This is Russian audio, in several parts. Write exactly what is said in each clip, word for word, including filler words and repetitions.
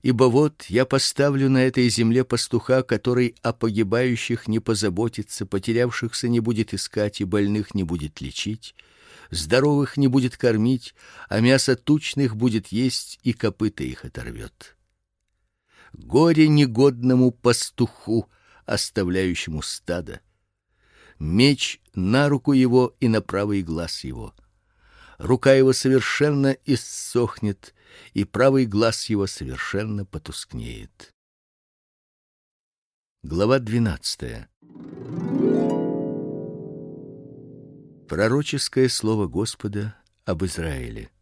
Ибо вот я поставлю на этой земле пастуха, который о погибающих не позаботится, потерявшихся не будет искать и больных не будет лечить, здоровых не будет кормить, а мясо тучных будет есть и копыта их оторвет. Горе негодному пастуху, оставляющему стадо. Меч на руку его и на правый глаз его. Рука его совершенно иссохнет, и правый глаз его совершенно потускнеет. Глава двенадцатая. Пророческое слово Господа об Израиле.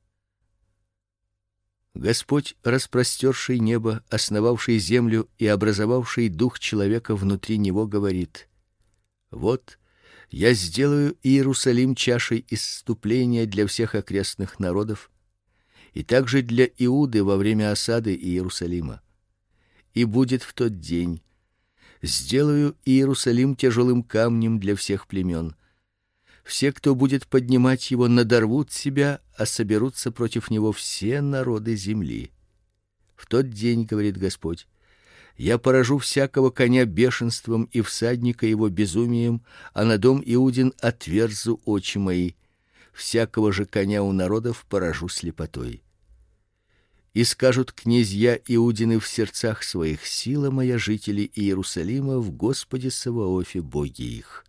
Господь, распростерший небо, основавший землю и образовавший дух человека внутри него, говорит: вот я сделаю Иерусалим чашей исступления для всех окрестных народов, и также для Иуды во время осады Иерусалима. И будет в тот день: сделаю Иерусалим тяжелым камнем для всех племен. Все, кто будет поднимать его, надорвут себя, а соберутся против него все народы земли. В тот день, говорит Господь, я поражу всякого коня бешенством и всадника его безумием, а на дом Иудин отверзу очи мои. Всякого же коня у народов поражу слепотой. И скажут князья Иудины в сердцах своих: сила моя жители Иерусалима в Господе Саваофе Боге их.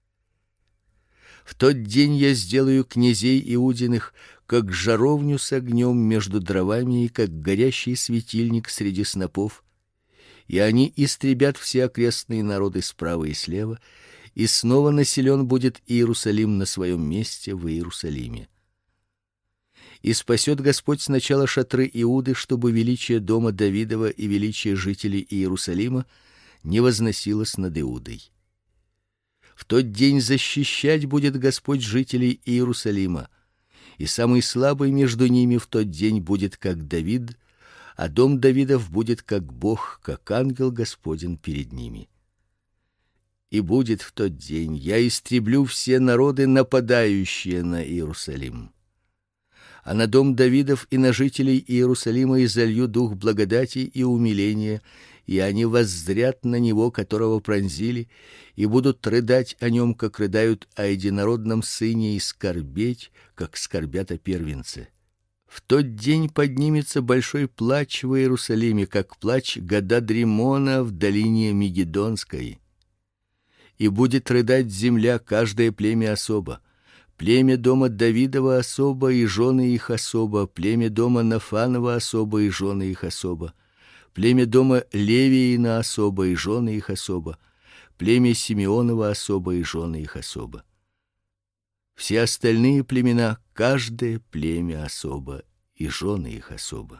В тот день я сделаю князей Иудиных как жаровню с огнем между дровами и как горящий светильник среди снопов, и они истребят все окрестные народы справа и слева, и снова населен будет Иерусалим на своем месте в Иерусалиме. И спасет Господь сначала шатры Иуды, чтобы величие дома Давидова и величие жителей Иерусалима не возносилось над Иудой. В тот день защищать будет Господь жителей Иерусалима, и самый слабый между ними в тот день будет как Давид, а дом Давидов будет как Бог, как ангел Господень перед ними. И будет в тот день: я истреблю все народы, нападающие на Иерусалим. А на дом Давидов и на жителей Иерусалима изолью дух благодати и умиления, и они воззрят на него, которого пронзили, и будут рыдать о нем, как рыдают о единородном сыне, и скорбеть, как скорбят о первенце. В тот день поднимется большой плач в Иерусалиме, как плач Гададримона в долине Мегидонской. И будет рыдать земля, каждое племя особо. Племя дома Давидова особо и жены их особо, племя дома Нафанова особо и жены их особо, племя дома Левиина особо и жены их особо, племя Симеонова особо и жены их особо. Все остальные племена, каждое племя особо и жены их особо.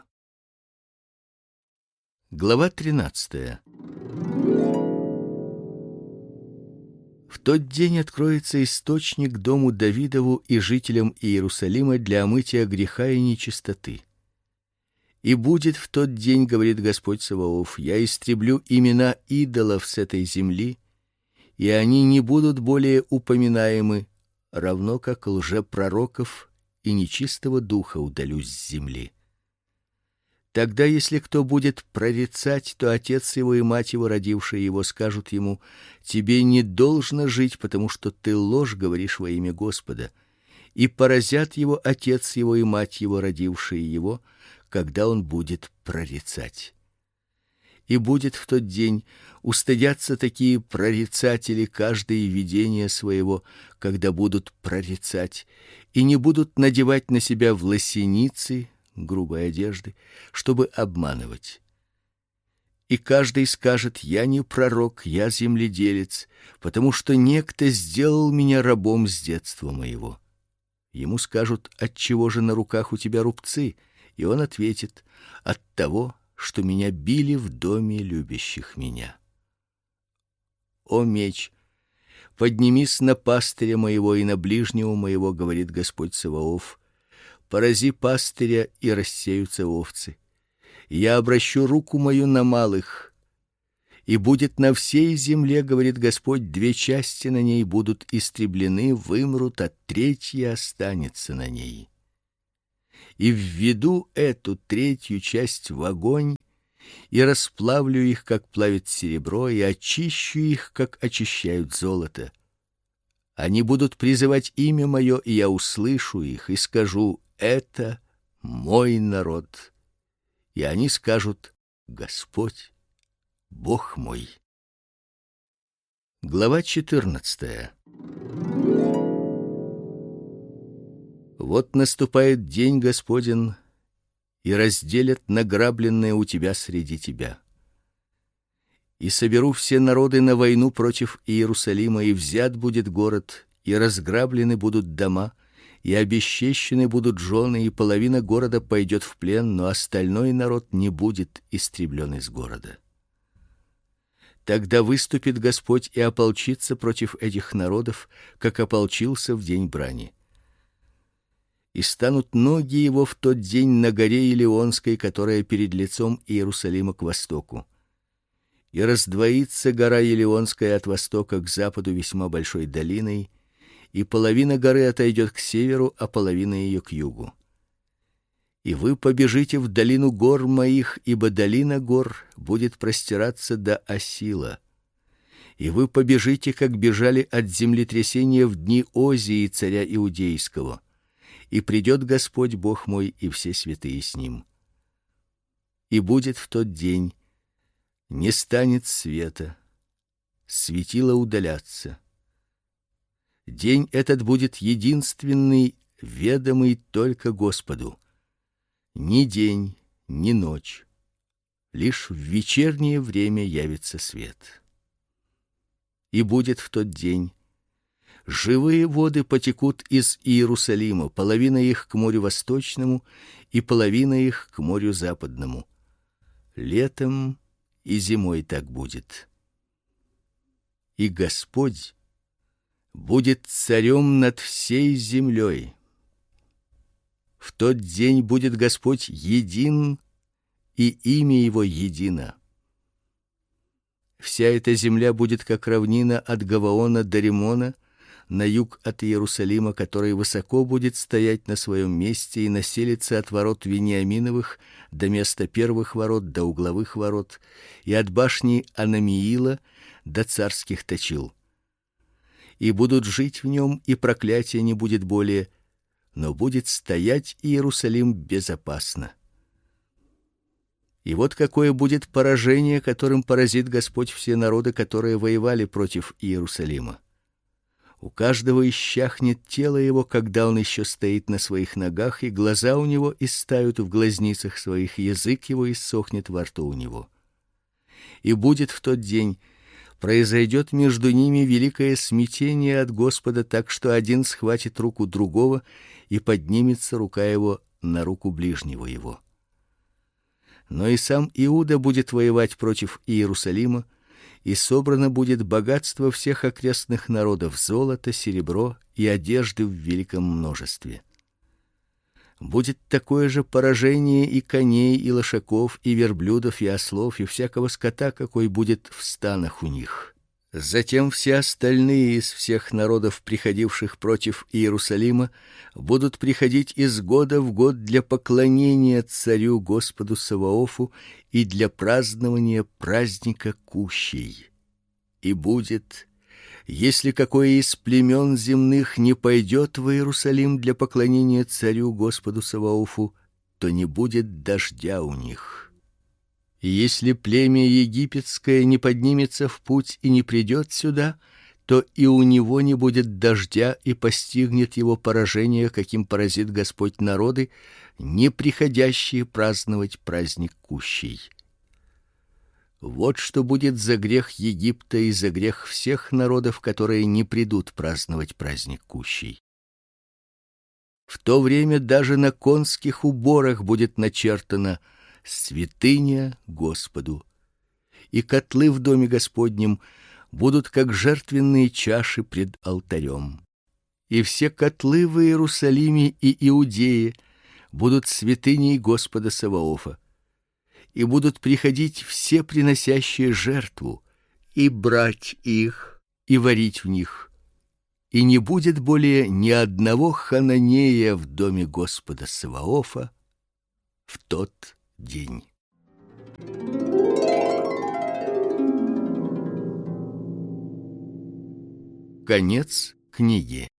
Глава тринадцатая. В тот день откроется источник дому Давидову и жителям Иерусалима для омытия греха и нечистоты. И будет в тот день, говорит Господь Саваоф, я истреблю имена идолов с этой земли, и они не будут более упоминаемы, равно как лжепророков и нечистого духа удалю с земли. Тогда, если кто будет прорицать, то отец его и мать его, родившие его, скажут ему: тебе не должно жить, потому что ты ложь говоришь во имя Господа. И поразят его отец его и мать его, родившие его, когда он будет прорицать. И будет в тот день: устыдятся такие прорицатели каждое видение своего, когда будут прорицать, и не будут надевать на себя власеницы, грубой одежды, чтобы обманывать. И каждый скажет: я не пророк, я земледелец, потому что некто сделал меня рабом с детства моего. Ему скажут: отчего же на руках у тебя рубцы? И он ответит: от того, что меня били в доме любящих меня. О меч, поднимись на пастыря моего и на ближнего моего, говорит Господь Саваоф. Порази пастыря, и рассеются овцы. Я обращу руку мою на малых, и будет на всей земле, говорит Господь, две части на ней будут истреблены, вымрут, а третья останется на ней. И введу эту третью часть в огонь, и расплавлю их, как плавит серебро, и очищу их, как очищают золото. Они будут призывать имя мое, и я услышу их и скажу: это мой народ. И они скажут: Господь, Бог мой. Глава четырнадцатая. Вот наступает день Господень, и разделят награбленное у тебя среди тебя. И соберу все народы на войну против Иерусалима, и взят будет город, и разграблены будут дома, и обесчещены будут жены, и половина города пойдет в плен, но остальной народ не будет истреблен из города. Тогда выступит Господь и ополчится против этих народов, как ополчился в день брани. И станут ноги его в тот день на горе Илионской, которая перед лицом Иерусалима к востоку. И раздвоится гора Илионская от востока к западу весьма большой долиной, и половина горы отойдет к северу, а половина ее к югу. И вы побежите в долину гор моих, ибо долина гор будет простираться до Осила. И вы побежите, как бежали от землетрясения в дни Озии царя иудейского. И придет Господь Бог мой и все святые с ним. И будет в тот день: не станет света, светила удалятся. День этот будет единственный, ведомый только Господу. Ни день, ни ночь, лишь в вечернее время явится свет. И будет в тот день: живые воды потекут из Иерусалима, половина их к морю восточному и половина их к морю западному. Летом и зимой так будет. И Господь будет царем над всей землей. В тот день будет Господь един, и имя его едино. Вся эта земля будет как равнина от Гаваона до Римона, на юг от Иерусалима, который высоко будет стоять на своем месте и населится от ворот Вениаминовых до места первых ворот, до угловых ворот, и от башни Анамиила до царских точил. И будут жить в нем, и проклятия не будет более, но будет стоять Иерусалим безопасно. И вот какое будет поражение, которым поразит Господь все народы, которые воевали против Иерусалима. У каждого исчахнет тело его, когда он еще стоит на своих ногах, и глаза у него истают в глазницах своих, язык его иссохнет во рту у него. И будет в тот день: произойдет между ними великое смятение от Господа, так что один схватит руку другого, и поднимется рука его на руку ближнего его. Но и сам Иуда будет воевать против Иерусалима, и собрано будет богатство всех окрестных народов: золото, серебро и одежды в великом множестве. Будет такое же поражение и коней, и лошаков, и верблюдов, и ослов, и всякого скота, какой будет в станах у них. Затем все остальные из всех народов, приходивших против Иерусалима, будут приходить из года в год для поклонения царю Господу Саваофу и для празднования праздника Кущей. И будет, если какое из племен земных не пойдет в Иерусалим для поклонения царю Господу Саваофу, то не будет дождя у них. И если племя египетское не поднимется в путь и не придет сюда, то и у него не будет дождя, и постигнет его поражение, каким поразит Господь народы, не приходящие праздновать праздник Кущей. Вот что будет за грех Египта и за грех всех народов, которые не придут праздновать праздник Кущей. В то время даже на конских уборах будет начертано: святыня Господу. И котлы в доме Господнем будут как жертвенные чаши пред алтарем. И все котлы в Иерусалиме и Иудее будут святыней Господа Саваофа. И будут приходить все приносящие жертву, и брать их, и варить в них. И не будет более ни одного хананея в доме Господа Саваофа в тот день. Конец книги.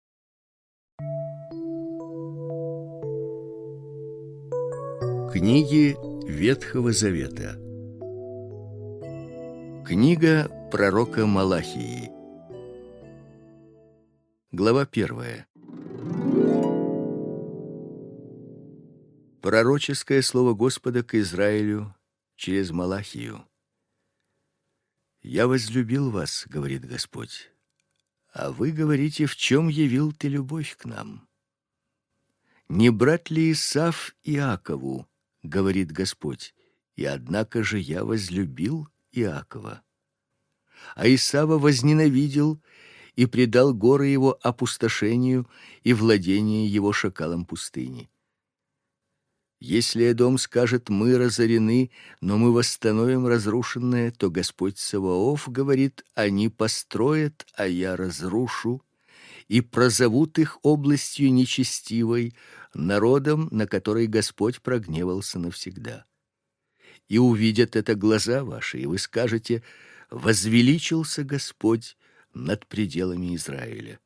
Книги Ветхого Завета. Книга пророка Малахии. Глава первая. Пророческое слово Господа к Израилю через Малахию. «Я возлюбил вас, — говорит Господь, — а вы говорите, в чем явил ты любовь к нам? Не брат ли Исав Иакову, — говорит Господь, — и однако же я возлюбил Иакова, а Исава возненавидел и предал горы его опустошению и владение его шакалам пустыни. Если Эдом скажет: мы разорены, но мы восстановим разрушенное, то Господь Саваоф говорит: они построят, а я разрушу, и прозовут их областью нечестивой, народом, на который Господь прогневался навсегда. И увидят это глаза ваши, и вы скажете: возвеличился Господь над пределами Израиля.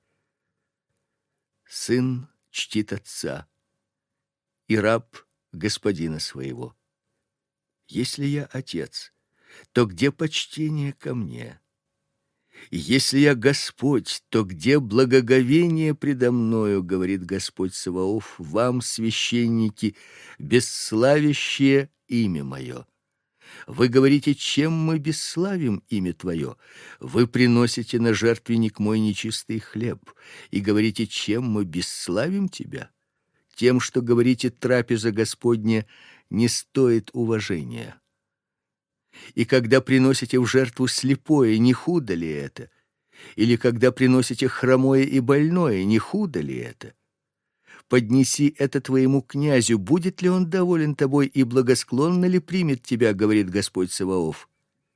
Сын чтит отца, и раб господина своего. Если я отец, то где почтение ко мне? И если я Господь, то где благоговение предо мною, говорит Господь Саваоф, вам, священники, бесславящие имя мое? Вы говорите: чем мы бесславим имя Твое? Вы приносите на жертвенник мой нечистый хлеб и говорите: чем мы бесславим Тебя? Тем, что говорите: трапеза Господня не стоит уважения. И когда приносите в жертву слепое, не худо ли это? Или когда приносите хромое и больное, не худо ли это? Поднеси это твоему князю, будет ли он доволен тобой и благосклонно ли примет тебя, говорит Господь Саваоф.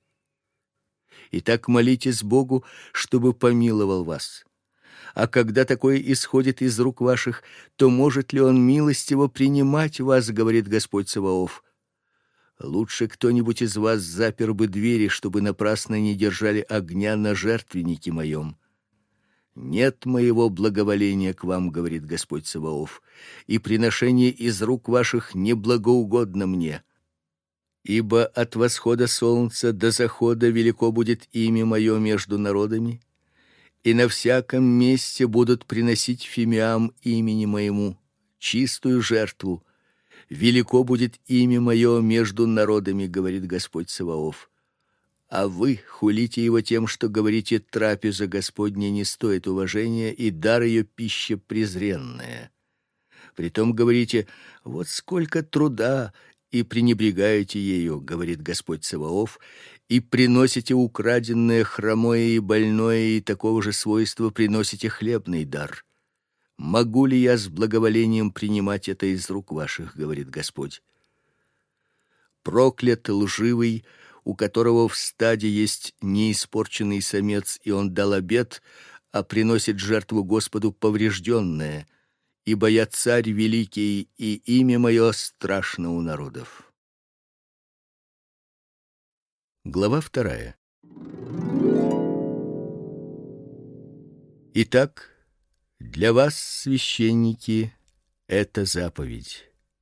Итак, молитесь Богу, чтобы помиловал вас. А когда такое исходит из рук ваших, то может ли он милостиво принимать вас, говорит Господь Саваоф? Лучше кто-нибудь из вас запер бы двери, чтобы напрасно не держали огня на жертвеннике моем. Нет моего благоволения к вам, говорит Господь Саваоф, и приношение из рук ваших не благоугодно мне. Ибо от восхода солнца до захода велико будет имя мое между народами, и на всяком месте будут приносить фимиам имени моему, чистую жертву. Велико будет имя мое между народами, говорит Господь Саваоф. А вы хулите его тем, что говорите: трапеза Господня не стоит уважения, и дар ее пища презренная. Притом говорите: вот сколько труда, и пренебрегаете ею, говорит Господь Саваоф, и приносите украденное, хромое и больное, и такого же свойства приносите хлебный дар. Могу ли я с благоволением принимать это из рук ваших, говорит Господь? Проклят лживый, у которого в стаде есть неиспорченный самец, и он дал обет, а приносит жертву Господу поврежденное, ибо я царь великий, и имя мое страшно у народов. Глава вторая. Итак, для вас, священники, это заповедь.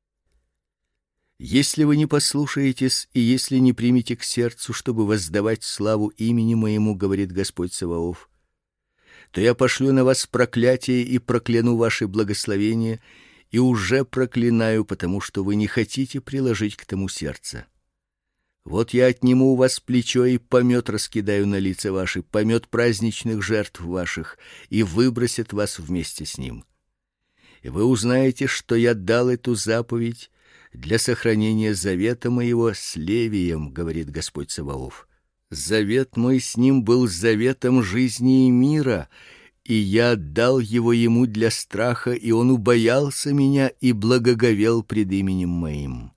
Если вы не послушаетесь и если не примете к сердцу, чтобы воздавать славу имени моему, говорит Господь Саваоф, то я пошлю на вас проклятие и прокляну ваши благословения, и уже проклинаю, потому что вы не хотите приложить к тому сердце. Вот я отниму у вас плечо и помет раскидаю на лица ваши, помет праздничных жертв ваших, и выбросит вас вместе с ним. И вы узнаете, что я дал эту заповедь для сохранения завета моего с Левием, говорит Господь Саваоф. Завет мой с ним был заветом жизни и мира, и я дал его ему для страха, и он убоялся меня и благоговел пред именем моим.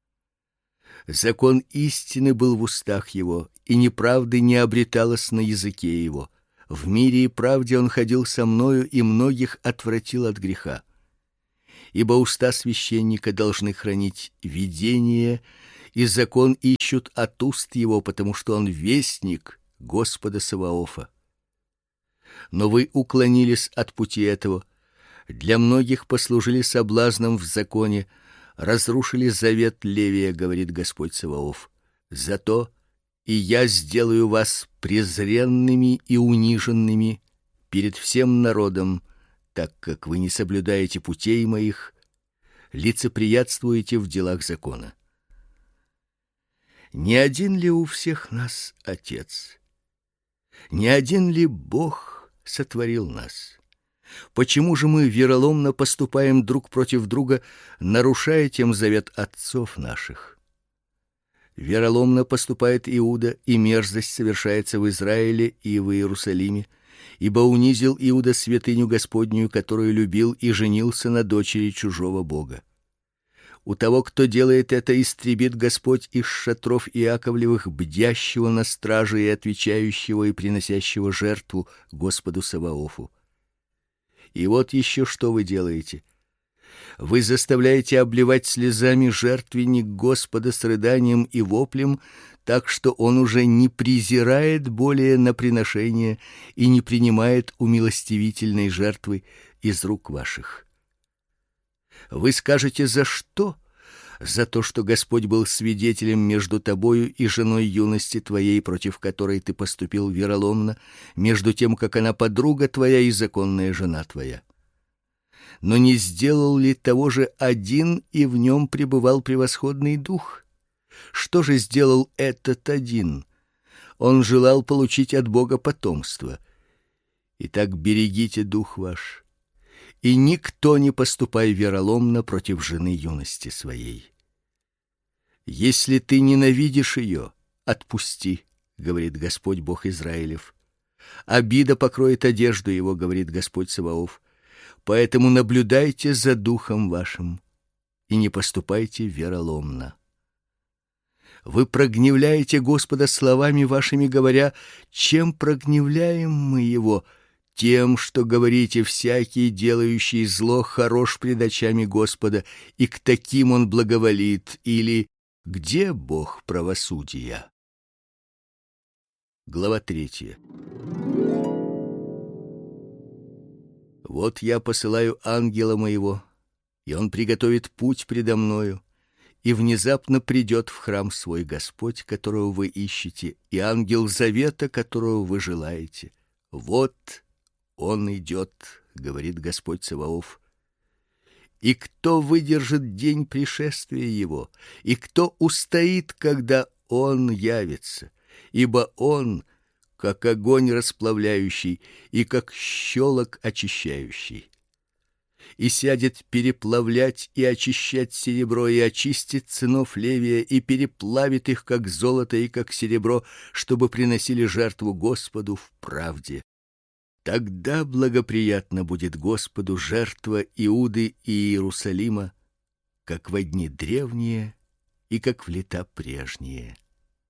Закон истины был в устах его, и неправды не обреталось на языке его. В мире и правде он ходил со мною, и многих отвратил от греха. Ибо уста священника должны хранить видение, и закон ищут от уст его, потому что он вестник Господа Саваофа. но вы уклонились от пути этого. Для многих послужили соблазном в законе, разрушили завет Левия, говорит Господь Саваоф. Зато и я сделаю вас презренными и униженными перед всем народом, так как вы не соблюдаете путей моих, лицеприятствуете в делах закона. Не один ли у всех нас Отец? Не один ли Бог сотворил нас? Почему же мы вероломно поступаем друг против друга, нарушая тем завет отцов наших? Вероломно поступает Иуда, и мерзость совершается в Израиле и в Иерусалиме, ибо унизил Иуда святыню Господнюю, которую любил, и женился на дочери чужого бога. У того, кто делает это, истребит Господь из шатров Иаковлевых бдящего на страже и отвечающего и приносящего жертву Господу Саваофу. И вот еще что вы делаете: вы заставляете обливать слезами жертвенник Господа с рыданием и воплем, так что он уже не презирает более на приношение и не принимает умилостивительной жертвы из рук ваших. Вы скажете: за что? За то, что Господь был свидетелем между тобою и женой юности твоей, против которой ты поступил вероломно, между тем, как она подруга твоя и законная жена твоя. Но не сделал ли того же один, и в нем пребывал превосходный дух? Что же сделал этот один? Он желал получить от Бога потомство. Итак, берегите дух ваш, и никто не поступай вероломно против жены юности своей. Если ты ненавидишь ее, отпусти, говорит Господь Бог Израилев. Обида покроет одежду его, говорит Господь Саваоф. Поэтому наблюдайте за духом вашим и не поступайте вероломно. Вы прогневляете Господа словами вашими, говоря: чем прогневляем мы его? Тем, что говорите: всякий, делающий зло, хорош пред очами Господа, и к таким он благоволит. Или: где Бог правосудия? Глава третья. Вот я посылаю ангела моего, и он приготовит путь предо мною, и внезапно придет в храм свой Господь, которого вы ищете, и ангел завета, которого вы желаете. Вот он идет, говорит Господь Саваоф. И кто выдержит день пришествия его, и кто устоит, когда он явится? Ибо он как огонь расплавляющий и как щелок очищающий. И сядет переплавлять и очищать серебро, и очистит сынов Левия, и переплавит их, как золото и как серебро, чтобы приносили жертву Господу в правде. Тогда благоприятно будет Господу жертва Иуды и Иерусалима, как во дни древние и как в лета прежние.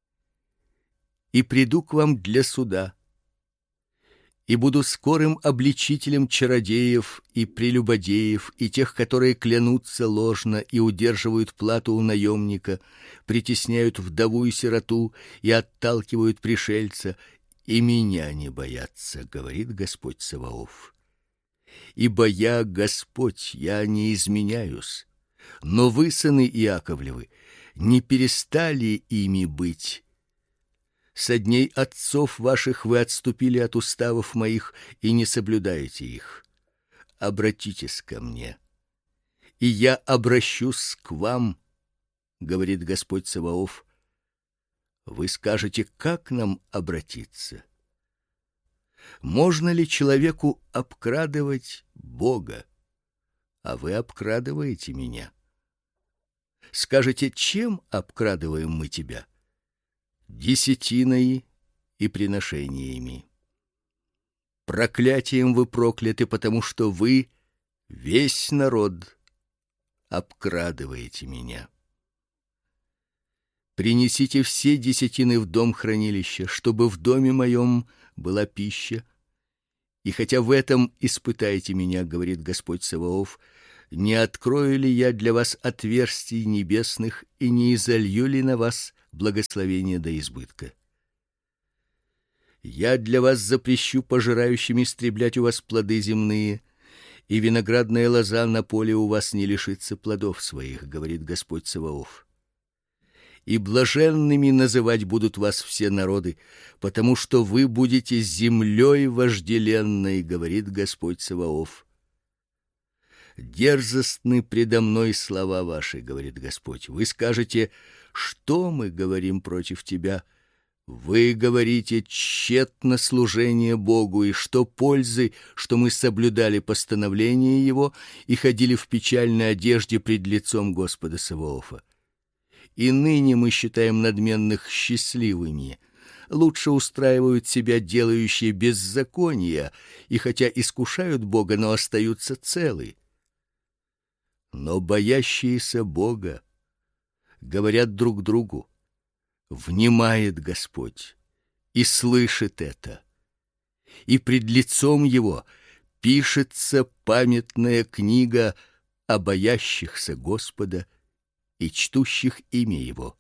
И приду к вам для суда, и буду скорым обличителем чародеев и прелюбодеев, и тех, которые клянутся ложно и удерживают плату у наемника, притесняют вдову и сироту и отталкивают пришельца, и меня не боятся, говорит Господь Саваоф. Ибо я Господь, я не изменяюсь. Но вы, сыны Иаковлевы, не перестали ими быть. Со дней отцов ваших вы отступили от уставов моих и не соблюдаете их. Обратитесь ко мне, и я обращусь к вам, говорит Господь Саваоф. Вы скажете: как нам обратиться? Можно ли человеку обкрадывать Бога? А вы обкрадываете меня. Скажете: чем обкрадываем мы тебя? Десятиной и приношениями. Проклятием вы прокляты, потому что вы, весь народ, обкрадываете меня. Принесите все десятины в дом хранилища, чтобы в доме моем была пища. И хотя в этом испытайте меня, говорит Господь Саваоф, не открою ли я для вас отверстий небесных и не изолью ли на вас благословение до избытка? Я для вас запрещу пожирающим истреблять у вас плоды земные, и виноградная лоза на поле у вас не лишится плодов своих, говорит Господь Саваоф. И блаженными называть будут вас все народы, потому что вы будете землей вожделенной, говорит Господь Саваоф. Дерзостны предо мной слова ваши, говорит Господь. Вы скажете: что мы говорим против тебя? Вы говорите: тщетно служение Богу, и что пользы, что мы соблюдали постановления его и ходили в печальной одежде пред лицом Господа Саваофа. И ныне мы считаем надменных счастливыми. Лучше устраивают себя делающие беззакония, и хотя искушают Бога, но остаются целы. Но боящиеся Бога говорят друг другу: внимает Господь и слышит это, и пред лицом его пишется памятная книга о боящихся Господа и чтущих имя его.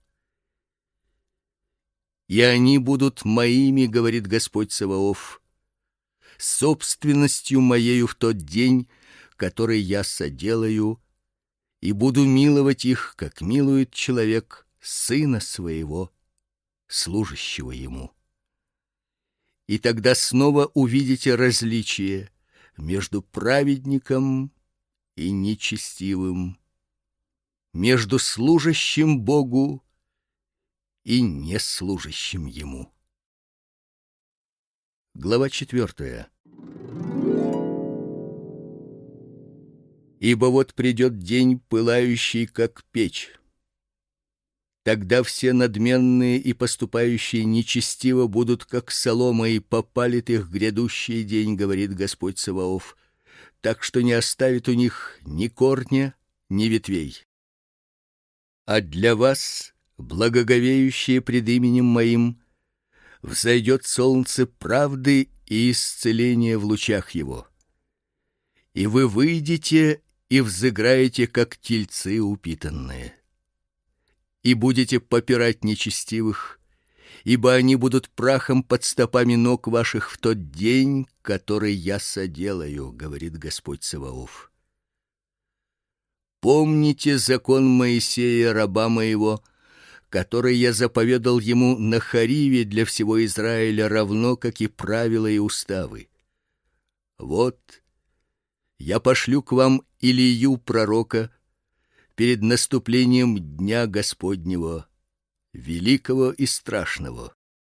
И они будут моими, говорит Господь Саваоф, собственностью моею в тот день, который я соделаю, и буду миловать их, как милует человек сына своего, служащего ему. И тогда снова увидите различие между праведником и нечестивым, между служащим Богу и неслужащим ему. Глава четвертая. Ибо вот придет день, пылающий, как печь. Тогда все надменные и поступающие нечестиво будут, как солома, и попалит их грядущий день, говорит Господь Саваоф, так что не оставит у них ни корня, ни ветвей. А для вас, благоговеющие пред именем моим, взойдет солнце правды и исцеления в лучах его. И вы выйдете и взыграете, как тельцы упитанные, и будете попирать нечестивых, ибо они будут прахом под стопами ног ваших в тот день, который я соделаю, говорит Господь Саваоф. Помните закон Моисея, раба моего, который я заповедал ему на Хориве для всего Израиля, равно как и правила и уставы. Вот я пошлю к вам Илию пророка перед наступлением дня Господнего, великого и страшного.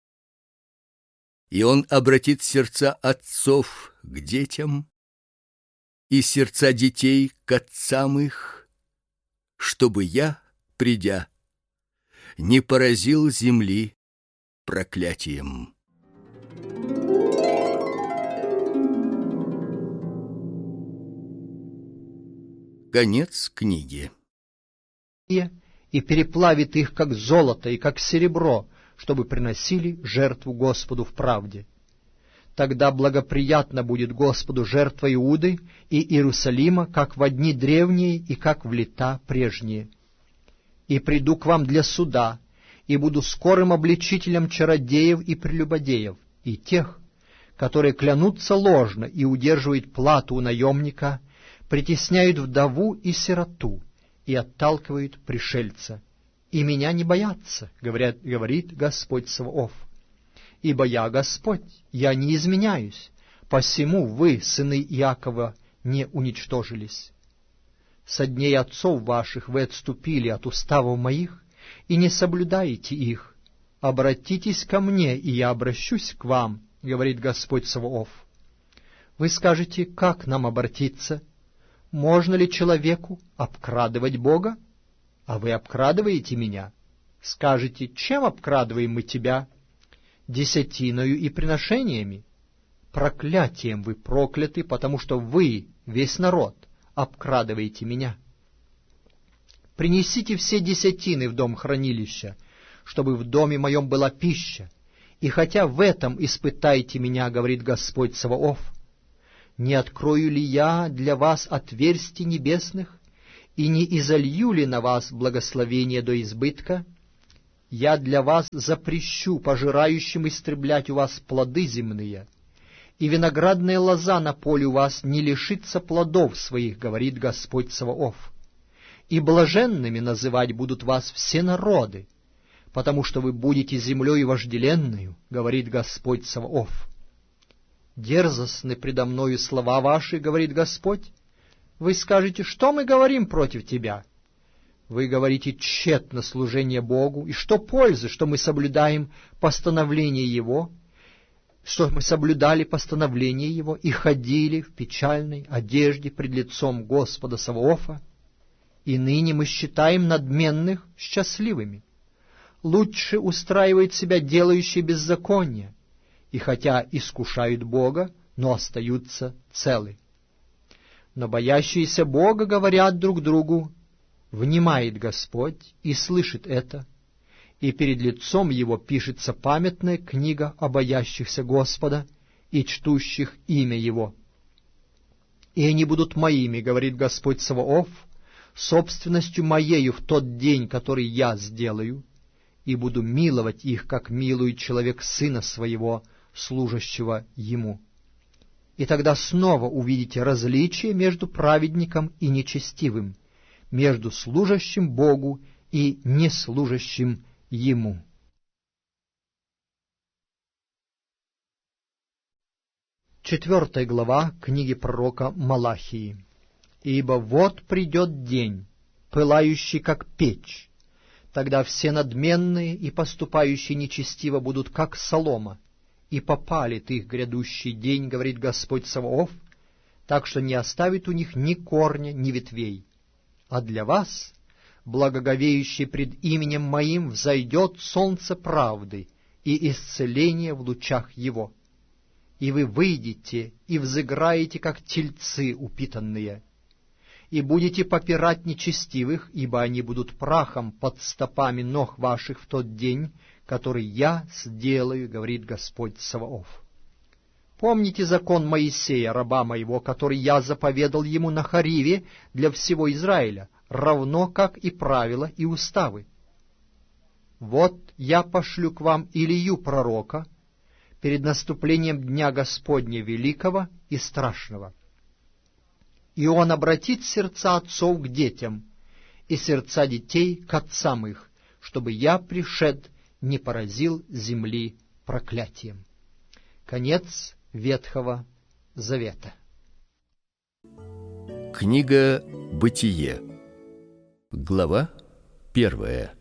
И он обратит сердца отцов к детям и сердца детей к отцам их, чтобы я, придя, не поразил земли проклятием. Конец книги. И переплавит их, как золото и как серебро, чтобы приносили жертву Господу в правде. Тогда благоприятно будет Господу жертва Иуды и Иерусалима, как во дни древние и как в лета прежние. И приду к вам для суда, и буду скорым обличителем чародеев и прелюбодеев, и тех, которые клянутся ложно и удерживают плату у наемника, притесняют вдову и сироту и отталкивают пришельца. И меня не боятся, говорят, говорит Господь Саваоф. Ибо я Господь, я не изменяюсь, посему вы, сыны Иакова, не уничтожились. Со дней отцов ваших вы отступили от уставов моих и не соблюдаете их. Обратитесь ко мне, и я обращусь к вам, говорит Господь Саваоф. Вы скажете: как нам обратиться? Можно ли человеку обкрадывать Бога? А вы обкрадываете меня. Скажете: чем обкрадываем мы тебя? Десятиною и приношениями. Проклятием вы прокляты, потому что вы, весь народ, обкрадываете меня. Принесите все десятины в дом хранилища, чтобы в доме моем была пища, и хотя в этом испытайте меня, говорит Господь Саваоф, не открою ли я для вас отверстий небесных, и не изолью ли на вас благословение до избытка? я для вас запрещу пожирающим истреблять у вас плоды земные, и виноградная лоза на поле у вас не лишится плодов своих, говорит Господь Саваоф. И блаженными называть будут вас все народы, потому что вы будете землей вожделенную, говорит Господь Саваоф. Дерзостны предо мною слова ваши, говорит Господь. Вы скажете, что мы говорим против тебя? Вы говорите тщетно служение Богу, и что пользы, что мы соблюдаем постановление Его, что мы соблюдали постановление Его и ходили в печальной одежде пред лицом Господа Саваофа, и ныне мы считаем надменных счастливыми. Лучше устраивает себя делающие беззаконие, и хотя искушают Бога, но остаются целы. Но боящиеся Бога говорят друг другу: внимает Господь и слышит это, и перед лицом Его пишется памятная книга о боящихся Господа и чтущих имя Его. И они будут моими, говорит Господь Саваоф, собственностью моею в тот день, который я сделаю, и буду миловать их, как милует человек сына своего, служащего ему. И тогда снова увидите различие между праведником и нечестивым, между служащим Богу и неслужащим Ему. Четвертая глава книги пророка Малахии. «Ибо вот придет день, пылающий, как печь, тогда все надменные и поступающие нечестиво будут, как солома, и попалит их грядущий день, говорит Господь Саваоф, так что не оставит у них ни корня, ни ветвей. А для вас, благоговеющий пред именем Моим, взойдет солнце правды и исцеление в лучах его. И вы выйдете и взыграете, как тельцы упитанные, и будете попирать нечестивых, ибо они будут прахом под стопами ног ваших в тот день, который я сделаю, говорит Господь Саваоф. Помните закон Моисея, раба моего, который я заповедал ему на Хариве для всего Израиля, равно как и правила и уставы. Вот я пошлю к вам Илию пророка перед наступлением Дня Господня великого и страшного. И он обратит сердца отцов к детям, и сердца детей к отцам их, чтобы я, пришед, не поразил земли проклятием». Конец Ветхого Завета. Книга Бытие, глава первая.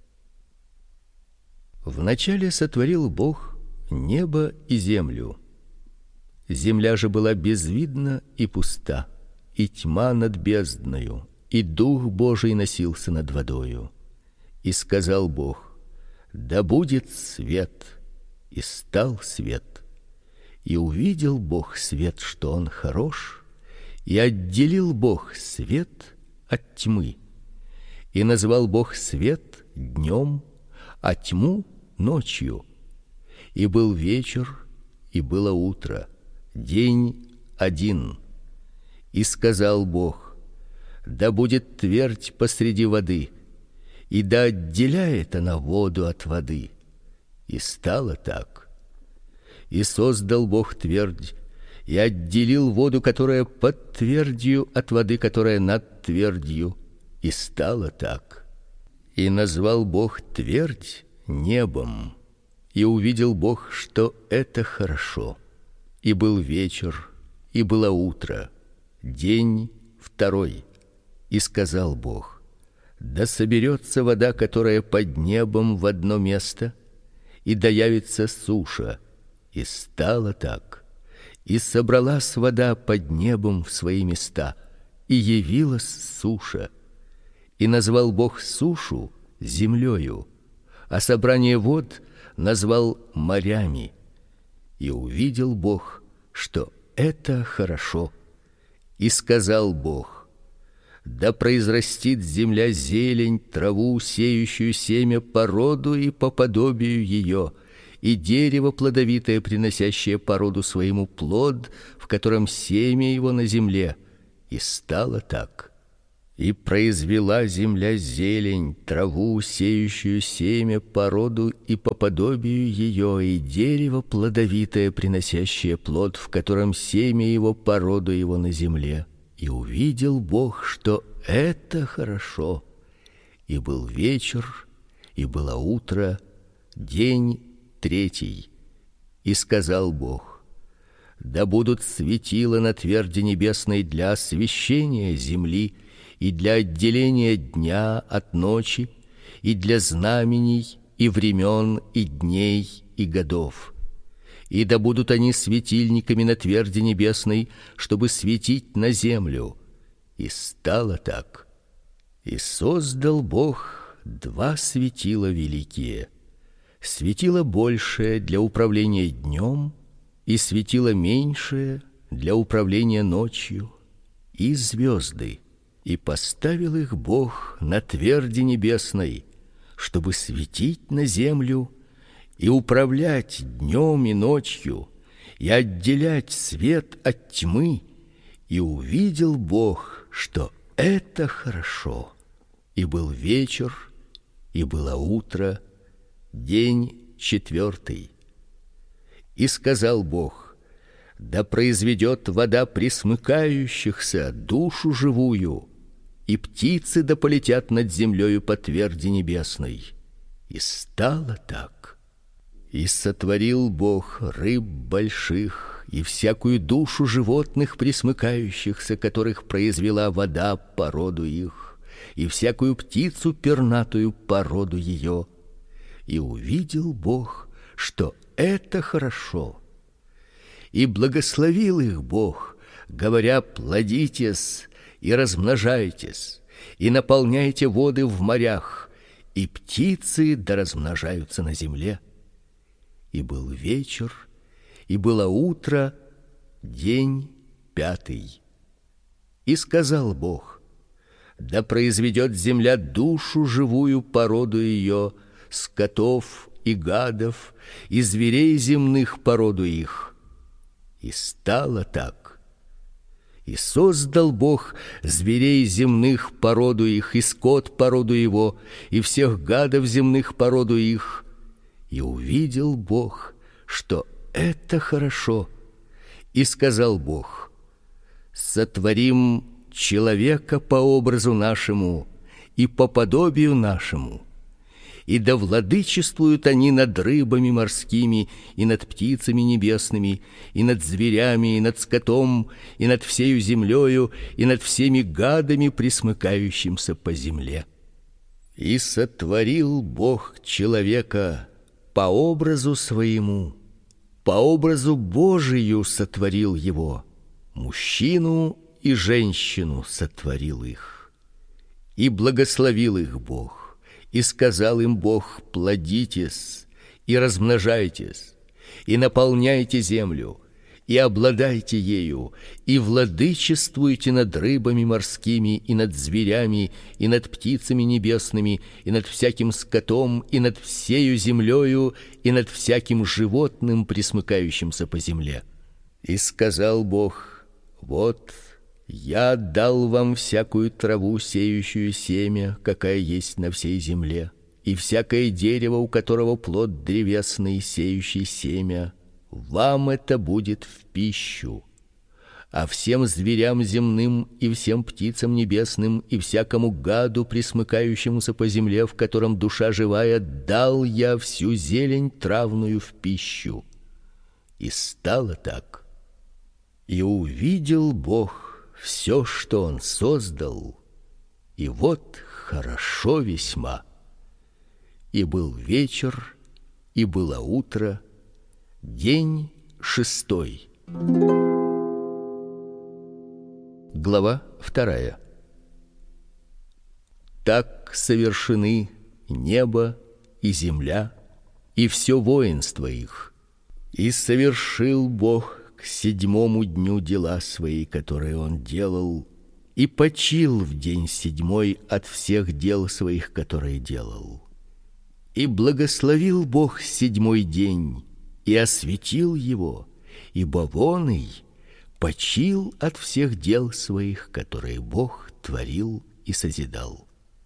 Вначале сотворил Бог небо и землю. Земля же была безвидна и пуста, и тьма над бездною, и Дух Божий носился над водою. И сказал Бог: да будет свет, и стал свет. И увидел Бог свет, что он хорош, и отделил Бог свет от тьмы. И назвал Бог свет днем, а тьму ночью. И был вечер, и было утро, день один. И сказал Бог: да будет твердь посреди воды, и да отделяет она воду от воды. И стало так. И создал Бог твердь, и отделил воду, которая под твердью, от воды, которая над твердью. И стало так. И назвал Бог твердь небом. И увидел Бог, что это хорошо. И был вечер, и было утро, день второй. И сказал Бог: да соберется вода, которая под небом, в одно место, и да явится суша. И стало так. И собралась вода под небом в свои места, и явилась суша. И назвал Бог сушу землею, а собрание вод назвал морями. И увидел Бог, что это хорошо. И сказал Бог: да произрастит земля зелень, траву, сеющую семя по роду и по подобию ее, и дерево плодовитое, приносящее по роду своему плод, в котором семя его на земле. И стало так. И произвела земля зелень, траву, сеющую семя по роду и по подобию ее, и дерево плодовитое, приносящее плод, в котором семя его по роду его на земле. И увидел Бог, что это хорошо. И был вечер, и было утро, день третий. И сказал Бог: да будут светила на тверди небесной для освещения земли, и для отделения дня от ночи, и для знамений, и времен, и дней, и годов. И да будут они светильниками на тверди небесной, чтобы светить на землю. И стало так. И создал Бог два светила великие: светило большее для управления днем, и светило меньшее для управления ночью, и звезды. И поставил их Бог на тверди небесной, чтобы светить на землю и управлять днем и ночью, и отделять свет от тьмы. И увидел Бог, что это хорошо. И был вечер, и было утро, день четвертый. И сказал Бог: да произведет вода пресмыкающихся душу живую, и птицы да полетят над землею по тверди небесной. И стало так. И сотворил Бог рыб больших и всякую душу животных пресмыкающихся, которых произвела вода по роду их, и всякую птицу пернатую по роду ее. И увидел Бог, что это хорошо. И благословил их Бог, говоря: плодитесь и размножайтесь, и наполняйте воды в морях, и птицы да размножаются на земле. И был вечер, и было утро, день пятый. И сказал Бог: да произведет земля душу живую по роду ее, скотов и гадов, и зверей земных по роду их. И стало так. И создал Бог зверей земных по роду их, и скот по роду его, и всех гадов земных по роду их. И увидел Бог, что это хорошо. И сказал Бог: сотворим человека по образу нашему и по подобию нашему, и да владычествуют они над рыбами морскими, и над птицами небесными, и над зверями, и над скотом, и над всею землею, и над всеми гадами, пресмыкающимся по земле. И сотворил Бог человека по образу своему, по образу Божию сотворил его, мужчину и женщину сотворил их. И благословил их Бог. И сказал им Бог: плодитесь и размножайтесь, и наполняйте землю, и обладайте ею, и владычествуйте над рыбами морскими, и над зверями, и над птицами небесными, и над всяким скотом, и над всею землею, и над всяким животным, пресмыкающимся по земле. И сказал Бог: вот я дал вам всякую траву, сеющую семя, какая есть на всей земле, и всякое дерево, у которого плод древесный, сеющий семя, вам это будет в пищу. А всем зверям земным и всем птицам небесным и всякому гаду, пресмыкающемуся по земле, в котором душа живая, дал я всю зелень травную в пищу. И стало так. И увидел Бог все, что он создал, и вот хорошо весьма. И был вечер, и было утро, день шестой. Глава вторая. Так совершены небо и земля, и все воинство их. И совершил Бог к седьмому дню дела свои, которые он делал, и почил в день седьмой от всех дел своих, которые делал. И благословил Бог седьмой день и осветил его, ибо он и почил от всех дел своих, которые Бог творил и созидал.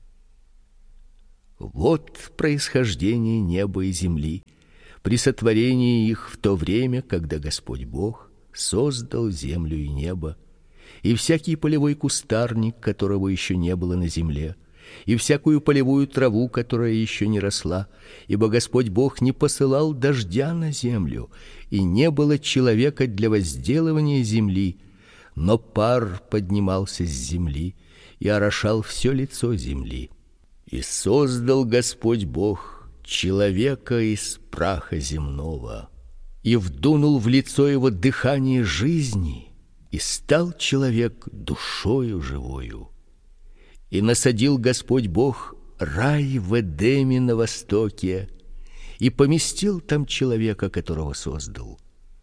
Вот происхождение неба и земли при сотворении их в то время, когда Господь Бог создал землю и небо, и всякий полевой кустарник, которого еще не было на земле, и всякую полевую траву, которая еще не росла, ибо Господь Бог не посылал дождя на землю, и не было человека для возделывания земли, но пар поднимался с земли и орошал все лицо земли. И создал Господь Бог человека из праха земного, и вдунул в лицо его дыхание жизни, и стал человек душою живою. И насадил Господь Бог рай в Эдеме на востоке, и поместил там человека, которого создал.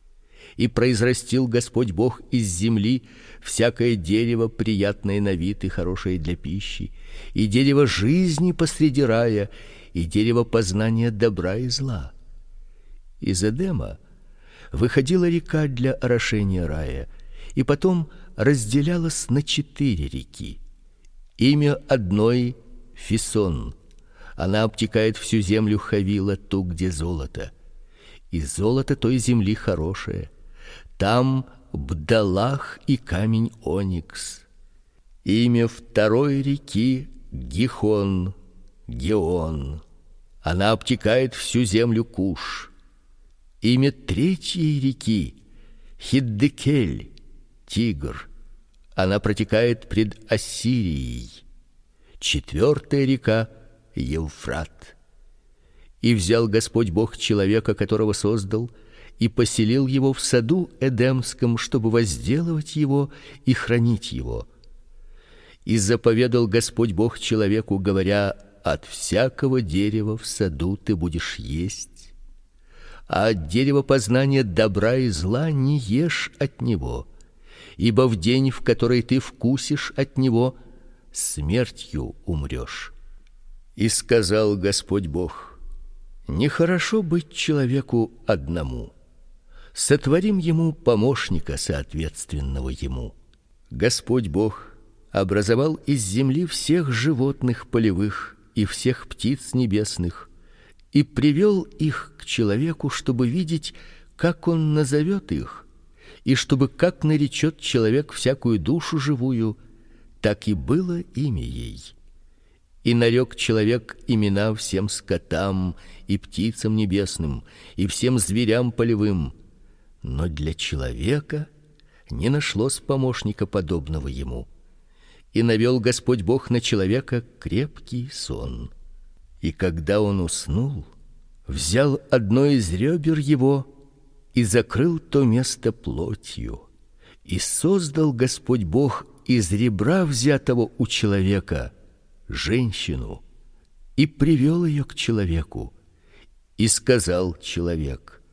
И произрастил Господь Бог из земли всякое дерево, приятное на вид и хорошее для пищи, и дерево жизни посреди рая, и дерево познания добра и зла. Из Эдема выходила река для орошения рая, и потом разделялась на четыре реки. Имя одной Фисон. Она обтекает всю землю Хавила, ту, где золото. И золото той земли хорошее. Там бдалах и камень оникс. Имя второй реки Гихон, Геон. Она обтекает всю землю Куш. Имя третьей реки Хиддекель, Тигр. Она протекает пред Ассирией. Четвертая река Евфрат. И взял Господь Бог человека, которого создал, и поселил его в саду эдемском, чтобы возделывать его и хранить его. И заповедал Господь Бог человеку, говоря: от всякого дерева в саду ты будешь есть, а от дерева познания добра и зла не ешь от него, ибо в день, в который ты вкусишь от него, смертью умрешь. И сказал Господь Бог: нехорошо быть человеку одному. Сотворим ему помощника, соответственного ему. Господь Бог образовал из земли всех животных полевых и всех птиц небесных и привел их к человеку, чтобы видеть, как он назовет их, и чтобы как наречет человек всякую душу живую, так и было имя ей. И нарек человек имена всем скотам и птицам небесным и всем зверям полевым, но для человека не нашлось помощника подобного ему. И навел Господь Бог на человека крепкий сон. И когда он уснул, взял одно из ребер его и закрыл то место плотью. И создал Господь Бог из ребра, взятого у человека, женщину, и привел ее к человеку. И сказал человек: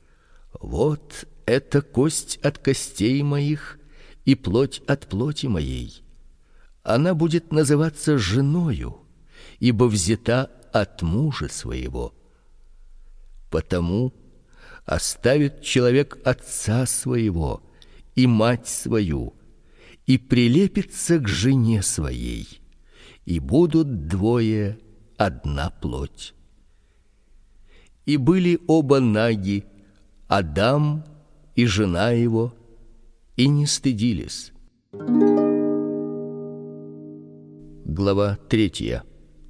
вот это кость от костей моих и плоть от плоти моей. Она будет называться женою, ибо взята от мужа своего. Потому оставит человек отца своего и мать свою, и прилепится к жене своей, и будут двое одна плоть. И были оба наги, Адам и жена его, и не стыдились. Глава третья.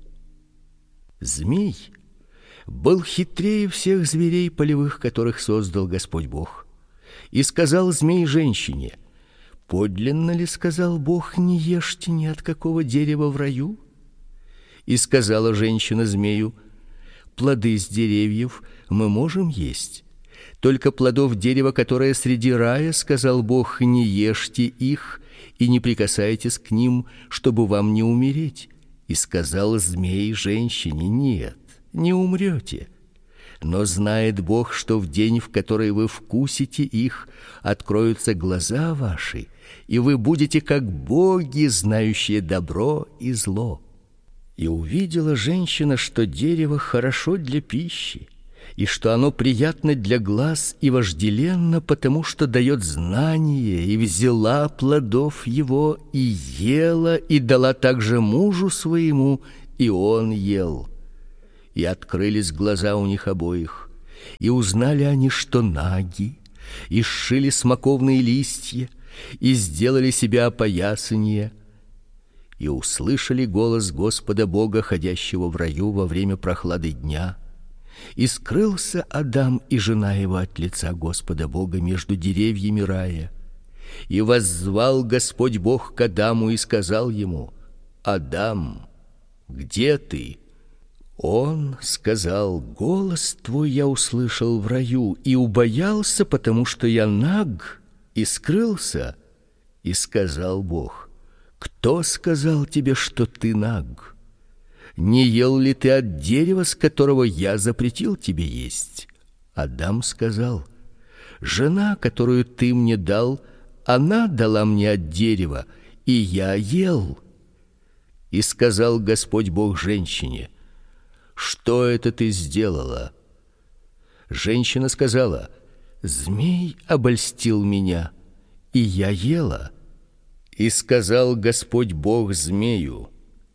Змей был хитрее всех зверей полевых, которых создал Господь Бог. И сказал змей женщине: подлинно ли сказал Бог: не ешьте ни от какого дерева в раю? И сказала женщина змею: плоды с деревьев мы можем есть, только плодов дерева, которое среди рая, сказал Бог, не ешьте их и не прикасайтесь к ним, чтобы вам не умереть. И сказал змей женщине: нет, не умрете. Но знает Бог, что в день, в который вы вкусите их, откроются глаза ваши, и вы будете как боги, знающие добро и зло. И увидела женщина, что дерево хорошо для пищи, и что оно приятно для глаз и вожделенно, потому что дает знание, и взяла плодов его и ела, и дала также мужу своему, и он ел. И открылись глаза у них обоих, и узнали они, что наги, и сшили смоковные листья, и сделали себе опоясания, и услышали голос Господа Бога, ходящего в раю во время прохлады дня. И скрылся Адам и жена его от лица Господа Бога между деревьями рая. И воззвал Господь Бог к Адаму и сказал ему: Адам, где ты? Он сказал: голос твой я услышал в раю и убоялся, потому что я наг, и скрылся. И сказал Бог: кто сказал тебе, что ты наг? Не ел ли ты от дерева, с которого я запретил тебе есть? Адам сказал: жена, которую ты мне дал, она дала мне от дерева, и я ел. И сказал Господь Бог женщине: что это ты сделала? Женщина сказала: змей обольстил меня, и я ела. И сказал Господь Бог змею: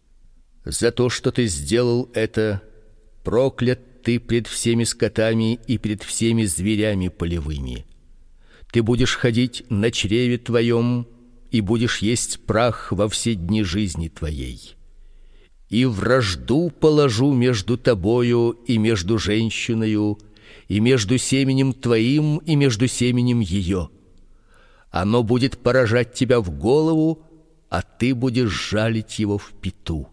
за то, что ты сделал это, проклят ты пред всеми скотами и пред всеми зверями полевыми. Ты будешь ходить на чреве твоем и будешь есть прах во все дни жизни твоей. И вражду положу между тобою и между женщиною, и между семенем твоим и между семенем ее. Оно будет поражать тебя в голову, а ты будешь жалить его в пяту.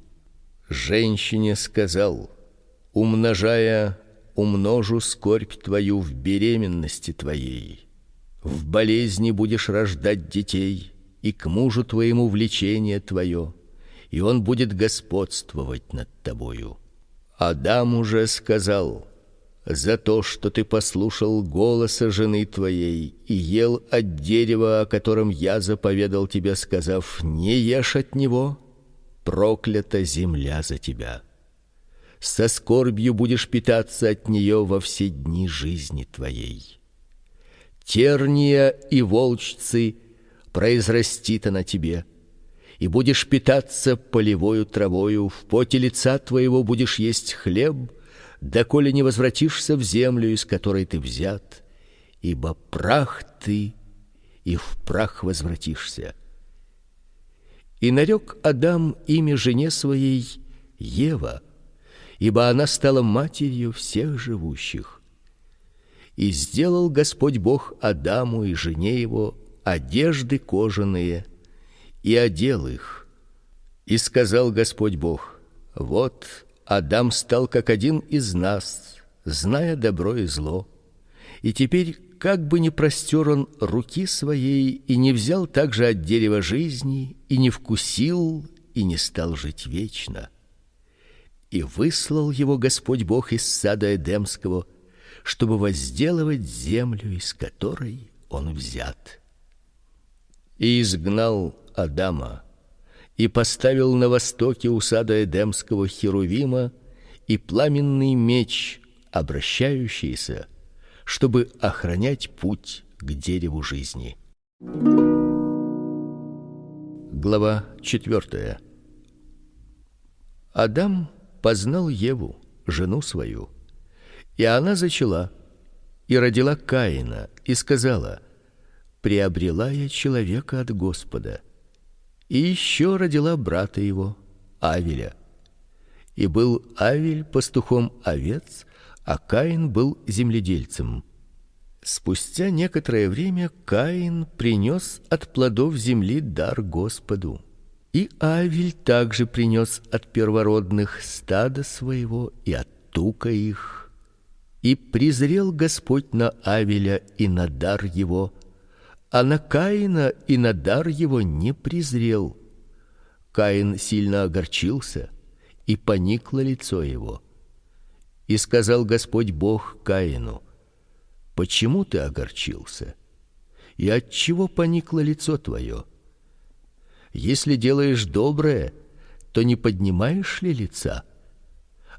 Женщине сказал: умножая, умножу скорбь твою в беременности твоей. В болезни будешь рождать детей, и к мужу твоему влечение твое, и он будет господствовать над тобою. Адам уже сказал: за то, что ты послушал голоса жены твоей и ел от дерева, о котором я заповедал тебе, сказав: не ешь от него, проклята земля за тебя. Со скорбью будешь питаться от нее во все дни жизни твоей. Терния и волчцы произрастит она тебе, и будешь питаться полевою травою, в поте лица твоего будешь есть хлеб, доколе не возвратишься в землю, из которой ты взят, ибо прах ты, и в прах возвратишься. И нарек Адам имя жене своей Ева, ибо она стала матерью всех живущих. И сделал Господь Бог Адаму и жене его одежды кожаные, и одел их. И сказал Господь Бог: вот Адам стал как один из нас, зная добро и зло. И теперь, как бы ни простер он руки своей и не взял также от дерева жизни, и не вкусил, и не стал жить вечно. И выслал его Господь Бог из сада Эдемского, чтобы возделывать землю, из которой он взят. И изгнал Адама, и поставил на востоке у сада Эдемского херувима и пламенный меч, обращающийся, чтобы охранять путь к дереву жизни. Глава четвёртая. Адам познал Еву, жену свою, и она зачала и родила Каина, и сказала: приобрела я человека от Господа. И еще родила брата его, Авеля. И был Авель пастухом овец, а Каин был земледельцем. Спустя некоторое время Каин принес от плодов земли дар Господу. И Авель также принес от первородных стада своего и от тука их. И презрел Господь на Авеля и на дар его, а на Каина и на дар его не презрел. Каин сильно огорчился, и поникло лицо его. И сказал Господь Бог Каину: почему ты огорчился? И отчего поникло лицо твое? Если делаешь доброе, то не поднимаешь ли лица?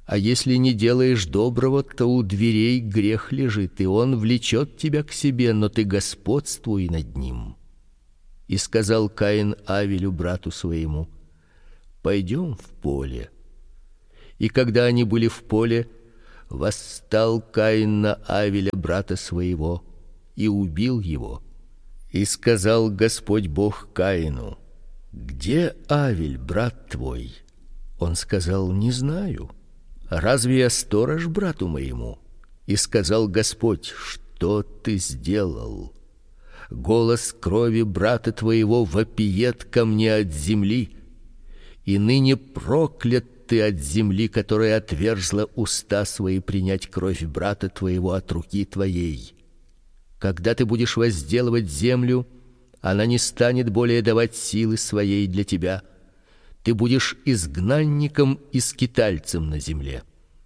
А если не делаешь доброго, то у дверей грех лежит, и он влечет тебя к себе, но ты господствуй над ним. И сказал Каин Авелю брату своему: пойдем в поле. И когда они были в поле, восстал Каин на Авеля брата своего и убил его. И сказал Господь Бог Каину: где Авель, брат твой? Он сказал: не знаю. Разве я сторож брату моему? И сказал Господь: что ты сделал? Голос крови брата твоего вопиет ко мне от земли, и ныне проклят ты от земли, которая отверзла уста свои принять кровь брата твоего от руки твоей. Когда ты будешь возделывать землю, она не станет более давать силы своей для тебя. Ты будешь изгнанником и скитальцем на земле.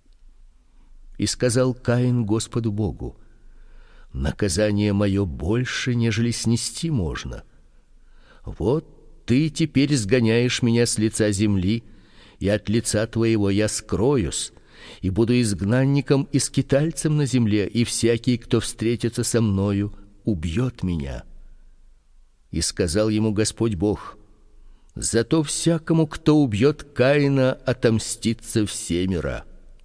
И сказал Каин Господу Богу: наказание мое больше, нежели снести можно. Вот ты теперь сгоняешь меня с лица земли, и от лица твоего я скроюсь, и буду изгнанником и скитальцем на земле, и всякий, кто встретится со мною, убьет меня. И сказал ему Господь Бог: зато всякому, кто убьет Каина, отомстится всемиро.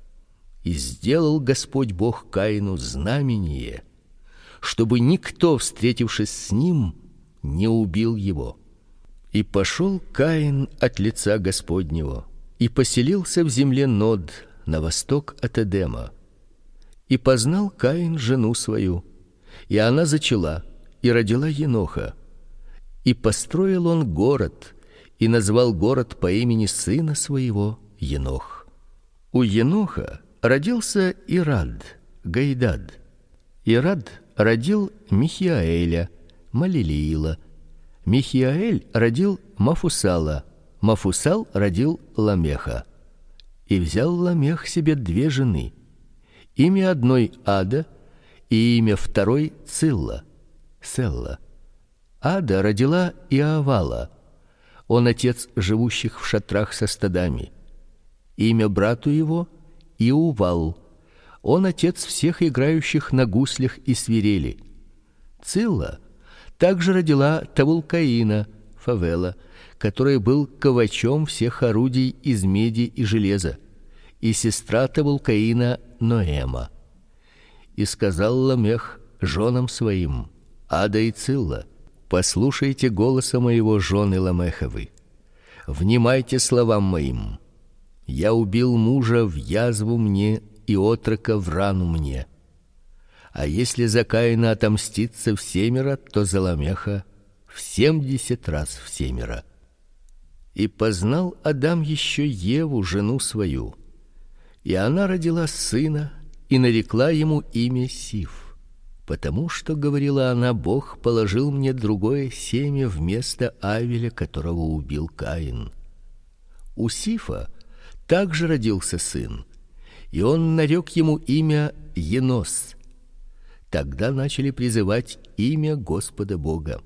И сделал Господь Бог Каину знамение, чтобы никто, встретившись с ним, не убил его. И пошел Каин от лица Господнего и поселился в земле Нод на восток от Эдема. И познал Каин жену свою, и она зачала и родила Еноха. И построил он город, и назвал город по имени сына своего Енох. У Еноха родился Ирад, Гайдад. Ирад родил Михиаэля, Малилиила. Михиаэль родил Мафусала. Мафусал родил Ламеха. И взял Ламех себе две жены. Имя одной Ада, и имя второй Цилла, Селла. Ада родила Иавала. Он отец живущих в шатрах со стадами. Имя брату его Иувал. Он отец всех играющих на гуслях и свирели. Цилла также родила Тавулкаина, Фавела, который был ковачом всех орудий из меди и железа, и сестра Тавулкаина Ноэма. И сказал Ламех женам своим: Ада и Цилла, послушайте голоса моего, жены Ламеховы. Внимайте словам моим. Я убил мужа в язву мне и отрока в рану мне. А если за Каина отомстится всемиро, то за Ламеха в семьдесят раз всемиро. И познал Адам еще Еву, жену свою, и она родила сына, и нарекла ему имя Сиф, потому что, говорила она, Бог положил мне другое семя вместо Авеля, которого убил Каин. У Сифа также родился сын, и он нарек ему имя Енос. Тогда начали призывать имя Господа Бога.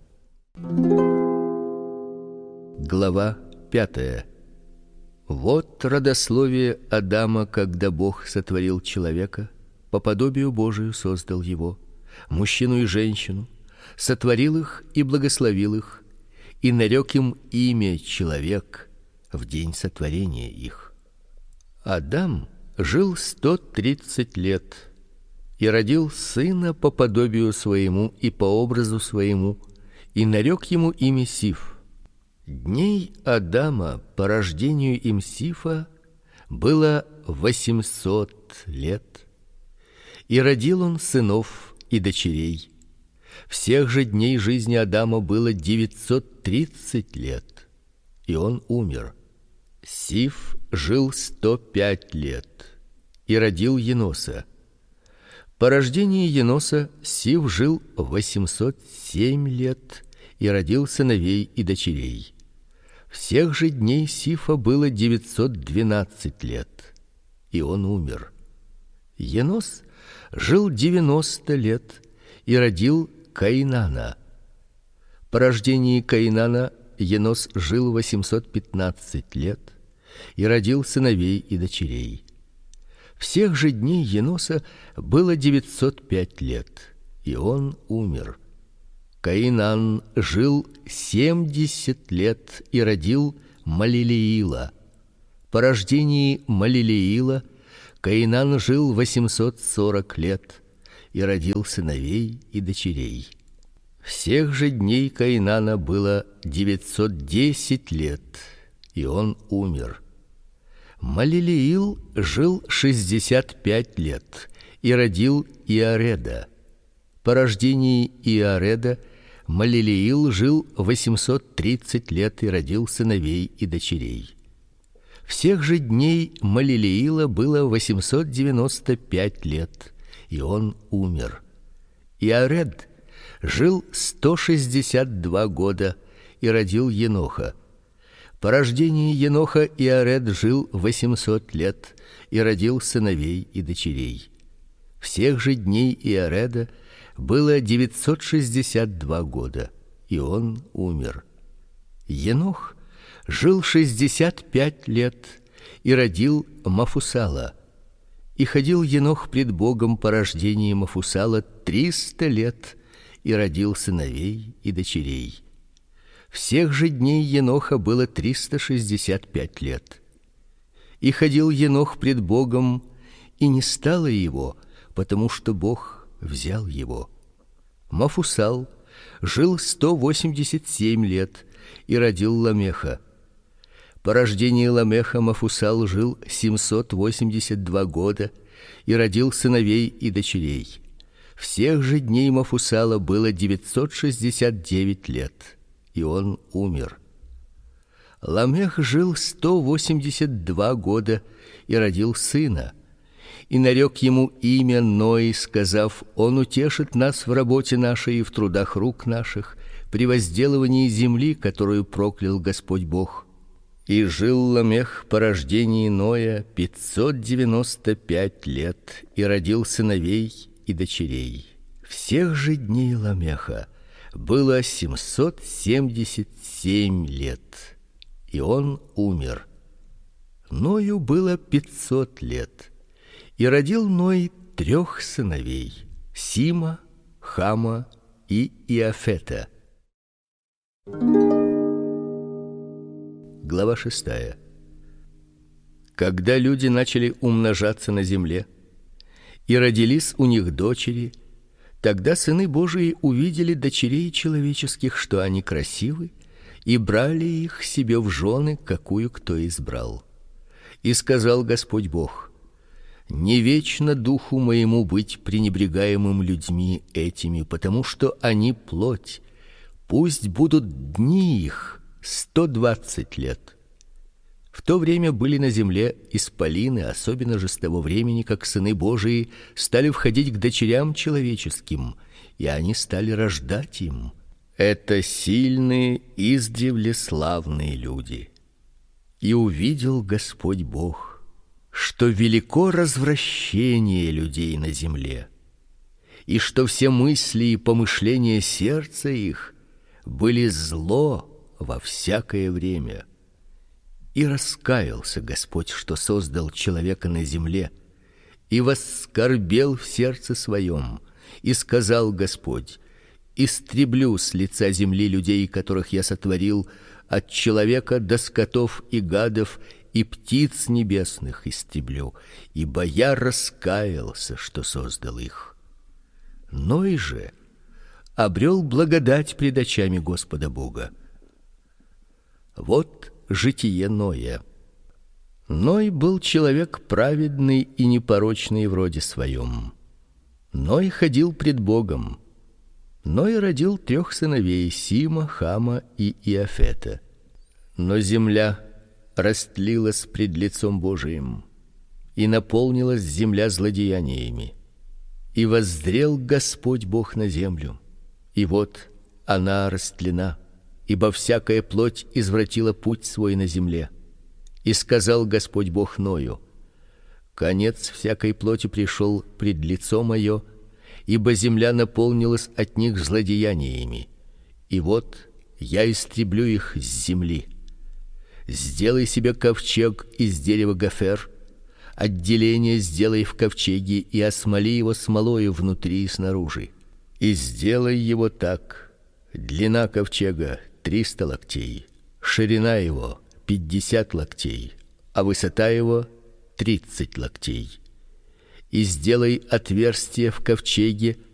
Глава пятая. Вот родословие Адама, когда Бог сотворил человека, по подобию Божию создал его, мужчину и женщину, сотворил их и благословил их, и нарек им имя человек в день сотворения их. Адам жил сто тридцать лет и родил сына по подобию своему и по образу своему, и нарек ему имя Сиф. Дней Адама по рождению им Сифа было восемьсот лет, и родил он сынов и дочерей. Всех же дней жизни Адама было девятьсот тридцать лет, и он умер. Сиф жил сто пять лет и родил Еноса. По рождении Еноса Сиф жил восемьсот семь лет и родил сыновей и дочерей. Всех же дней Сифа было девятьсот двенадцать лет, и он умер. Енос жил девяносто лет и родил Каинана. По рождении Каинана Енос жил восемьсот пятнадцать лет и родил сыновей и дочерей. Всех же дней Еноса было девятьсот пять лет, и он умер. Каинан жил семьдесят лет и родил Малилеила. По рождении Малилеила Каинан жил восемьсот сорок лет и родил сыновей и дочерей. Всех же дней Каинана было девятьсот десять лет, и он умер. Малилеил жил шестьдесят пять лет и родил Иареда. По рождении Иареда Малилеил жил восемьсот тридцать лет и родил сыновей и дочерей. Всех же дней Малилеила было восемьсот девяносто пять лет, и он умер. Иаред жил сто шестьдесят два года и родил Еноха. По рождении Еноха Иаред жил восемьсот лет и родил сыновей и дочерей. Всех же дней Иареда было девятьсот шестьдесят два года, и он умер. Енох жил шестьдесят пять лет и родил Мафусала. И ходил Енох пред Богом по рождении Мафусала триста лет и родил сыновей и дочерей. Всех же дней Еноха было триста шестьдесят пять лет. И ходил Енох пред Богом, и не стало его, потому что Бог взял его. Мафусал жил сто восемьдесят семь лет и родил Ламеха. По рождении Ламеха Мафусал жил семьсот восемьдесят два года и родил сыновей и дочерей. Всех же дней Мафусала было девятьсот шестьдесят девять лет, и он умер. Ламех жил сто восемьдесят два года и родил сына, и нарек ему имя Ной, сказав: он утешит нас в работе нашей и в трудах рук наших, при возделывании земли, которую проклял Господь Бог. И жил Ламех по рождении Ноя пятьсот девяносто пять лет и родил сыновей и дочерей. Всех же дней Ламеха было семьсот семьдесят семь лет, и он умер. Ною было пятьсот лет, и родил Ной трех сыновей: Сима, Хама и Иафета. Глава шестая. Когда люди начали умножаться на земле, и родились у них дочери, тогда сыны Божии увидели дочерей человеческих, что они красивы, и брали их себе в жены, какую кто избрал. И сказал Господь Бог: не вечно духу моему быть пренебрегаемым людьми этими, потому что они плоть. Пусть будут дни их сто двадцать лет. В то время были на земле исполины, особенно же с того времени, как сыны Божии стали входить к дочерям человеческим, и они стали рождать им. Это сильные, издревле славные люди. И увидел Господь Бог, что велико развращение людей на земле, и что все мысли и помышления сердца их были зло во всякое время. И раскаялся Господь, что создал человека на земле, и воскорбел в сердце своем, и сказал Господь: истреблю с лица земли людей, которых я сотворил, от человека до скотов и гадов, и птиц небесных истреблю, ибо я раскаялся, что создал их. Ной же обрел благодать пред очами Господа Бога. Вот житие Ноя. Ной был человек праведный и непорочный в роде своем. Ной ходил пред Богом. Ной родил трех сыновей: Сима, Хама и Иафета. Но земля растлилась пред лицом Божиим, и наполнилась земля злодеяниями. И воззрел Господь Бог на землю, и вот она растлена, ибо всякая плоть извратила путь свой на земле. И сказал Господь Бог Ною: конец всякой плоти пришел пред лицо мое, ибо земля наполнилась от них злодеяниями. И вот я истреблю их с земли. Сделай себе ковчег из дерева гофер, Отделение сделай в ковчеге и осмоли его смолою внутри и снаружи. И сделай его так: длина ковчега триста локтей, ширина его пятьдесят локтей, а высота его тридцать локтей. И сделай отверстие в ковчеге